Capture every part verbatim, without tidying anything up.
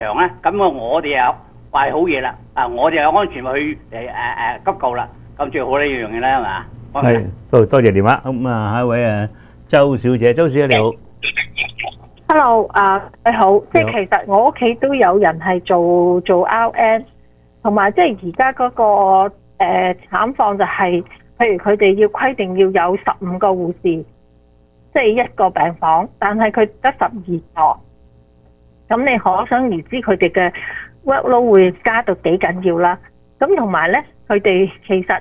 場咧，咁我哋又話係好嘢啦。啊，我哋有安全去誒誒誒急救啦，咁最好呢樣嘢啦，係嘛？ 係，多多謝電話。咁啊，下一位誒周小姐，周小姐你好。 Hello，啊你好，即係其實我屋企都有人係做做 R N， 同埋即係而家嗰個誒、呃、慘況就係、是，譬如佢哋要規定要有十五個護士，即係一個病房，但係佢得十二個，咁你可想而知佢哋嘅 workload 會加到幾緊要啦。咁同埋咧，佢哋其實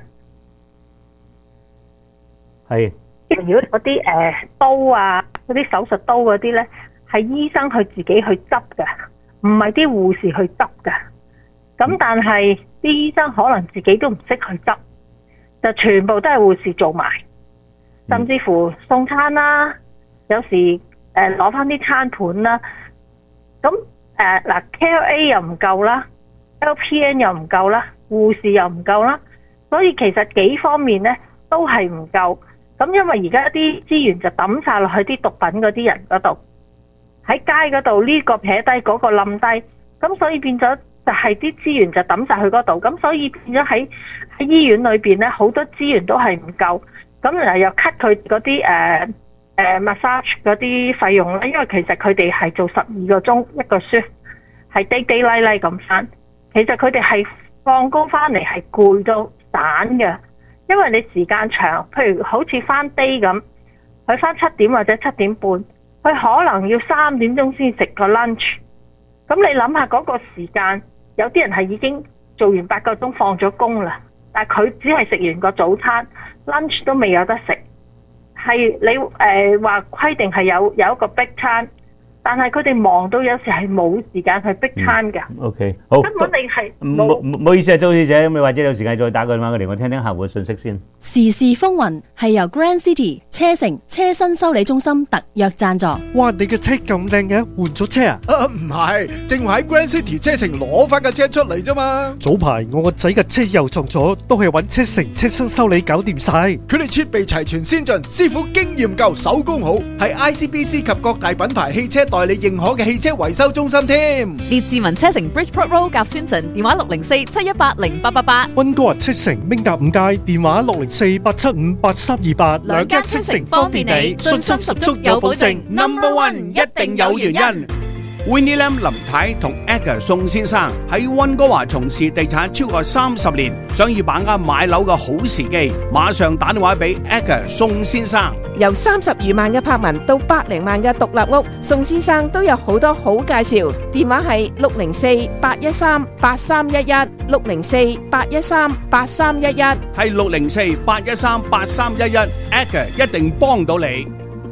係如果嗰啲誒刀啊，嗰啲手術刀嗰啲咧，係醫生佢自己去執嘅，唔係啲護士去執嘅。咁但係啲醫生可能自己都唔識去執，就全部都係護士做埋，甚至乎送餐啦，有時誒攞翻啲餐盤啦。咁誒嗱 K L A 又唔夠啦 ，L P N 又唔夠啦，護士又唔夠啦，所以其實幾方面咧都係唔夠。咁因為而家啲資源就抌晒落去啲毒品嗰啲人嗰度，喺街嗰度呢個撇低嗰個冧低，咁所以變咗就係啲資源就抌晒去嗰度，咁所以變咗喺喺醫院裏邊咧好多資源都係唔夠，咁然後又 cut 佢嗰啲誒誒 massage 嗰啲費用咧，因為其實佢哋係做十二個鐘一個 shift， 係低低拉拉咁翻，其實佢哋係放工翻嚟係攰到散嘅。因為你時間長，譬如好似翻 day 咁，佢翻七點或者七點半，佢可能要三點鐘先食個 lunch。咁你諗下嗰個時間，有啲人係已經做完八個鐘放咗工啦，但係佢只係食完個早餐 ，lunch 都未有得食。係你誒話規定係有有一個逼餐，但係佢哋忙到有時係冇時間去逼餐㗎。 O K，好。 根本你係冇唔好意思啊，周小姐，咁你或者有時間再打個電話過嚟，我聽聽客戶嘅信息先。 時事風雲係由 Grand City 車城車身修理中心特約贊助。 哇！你嘅車咁靚嘅，換咗車啊？ 啊唔係，正話喺 Grand City 車城攞翻架車出嚟啫嘛。 早排我個仔嘅車又撞咗，都係揾車城車身修理搞掂晒。 佢哋設備齊全先進，師傅經驗夠，手工好，係 I C B C 及各大品牌汽車代理認可嘅汽車維修中心添。 列治文車城 Bridgeport Road 夾 Simpson， 電話六零四七一八零八八八。 溫哥華車城明達五街，電話六零四八七五八三二八。 兩間車城方便你，信心十足有保證。Number one 一定有原因。 Winnie Lam 林太同 Edgar 宋先生喺溫哥華從事地產超過三十年，想要把握買樓嘅好時機，馬上打電話俾 Edgar 宋先生。 由三十餘萬嘅柏文到百零萬嘅獨立屋，宋先生都有好多好介紹。電話係六零四八一三八三一一，六零四八一三八三一一， 係六零四八一三八三一一 ，Edgar 一定幫到你。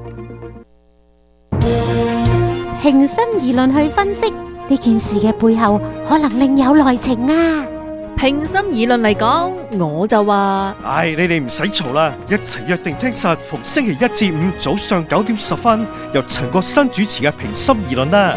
平心而論去分析呢件事嘅背後，可能另有內情啊！ 平心而論嚟講，我就話： 唉，你哋唔使嘈啦，一齊約定聽實逢星期一至五早上九點十分，由陳國新主持嘅平心而論啦。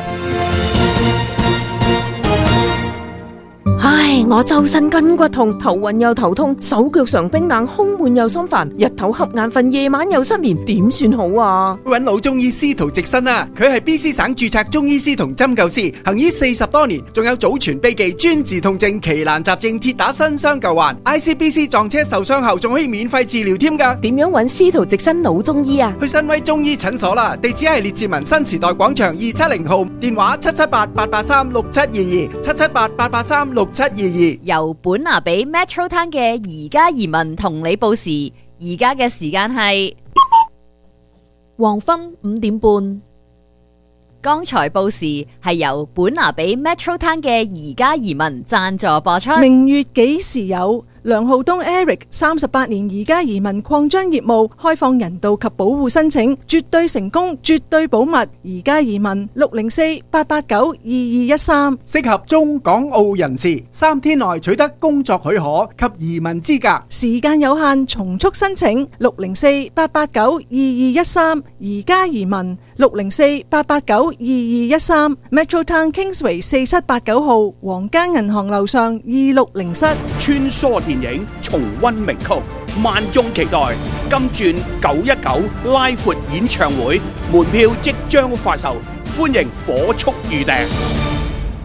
唉，我周身筋骨痛，頭暈又頭痛，手腳常冰冷，胸悶又心煩，日頭瞌眼瞓，夜晚又失眠，點算好啊？ 揾老中醫司徒直新啊，佢係 B C 省註冊中醫師同針灸師，行醫四十多年，仲有祖傳秘技專治痛症、奇難雜症、鐵打新傷舊患。I C B C 撞車受傷後仲可以免費治療添㗎。 點樣揾司徒直新老中醫啊？ 去新威中醫診所啦，地址係列治文新時代廣場二七零號，電話七七八八八三六七二二，七七八八八三六七二二。 由本拿比 Metro Town 嘅而家移民同你報時，而家嘅時間係黃昏五點半。剛才報時係由本拿比 Metro Town 嘅而家移民贊助播出。 明月幾時有？梁浩東 Eric 三十八年而家移民擴張業務，開放人道及保護申請，絕對成功，絕對保密。而家移民六零四八八九二二一三， 適合中港澳人士，三天內取得工作許可及移民資格， 時間有限，從速申請六零四八八九二二一三。而家移民六零四八八九二二一三 Metro Town Kingsway 四七八九號皇家銀行樓上二六零室。 穿梭電影重溫名曲，萬眾期待金鑽九一九拉闊演唱會，門票即將發售，歡迎火速預訂。